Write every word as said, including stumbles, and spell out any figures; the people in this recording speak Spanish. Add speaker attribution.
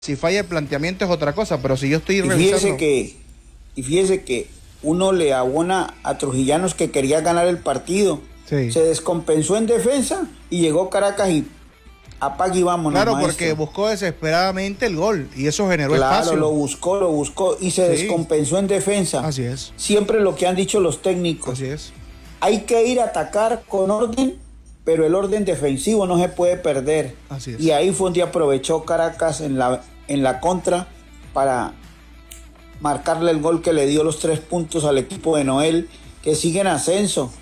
Speaker 1: Si falla el planteamiento es otra cosa, pero si yo estoy
Speaker 2: Y
Speaker 1: revisando...
Speaker 2: fíjese que, y fíjese que uno le abona a Trujillanos que quería ganar el partido.
Speaker 1: Sí.
Speaker 2: Se descompensó en defensa y llegó Caracas y apague y vámonos,
Speaker 1: Claro,
Speaker 2: maestro.
Speaker 1: porque buscó desesperadamente el gol y eso generó
Speaker 2: Claro,
Speaker 1: espacio.
Speaker 2: lo buscó, lo buscó y se
Speaker 1: Sí.
Speaker 2: descompensó en defensa.
Speaker 1: Así es.
Speaker 2: Siempre lo que han dicho los técnicos.
Speaker 1: Así es.
Speaker 2: Hay que ir a atacar con orden, pero el orden defensivo no se puede perder.
Speaker 1: Así es.
Speaker 2: Y ahí fue donde aprovechó Caracas en la, en la contra para marcarle el gol que le dio los tres puntos al equipo de Noel, que sigue en ascenso.